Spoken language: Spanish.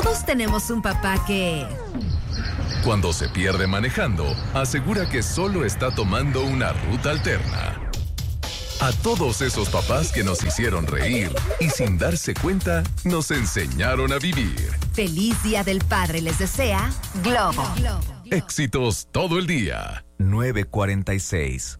Todos tenemos un papá que... Cuando se pierde manejando, asegura que solo está tomando una ruta alterna. A todos esos papás que nos hicieron reír y sin darse cuenta, nos enseñaron a vivir. Feliz Día del Padre les desea Globo. Éxitos todo el día. 9:46.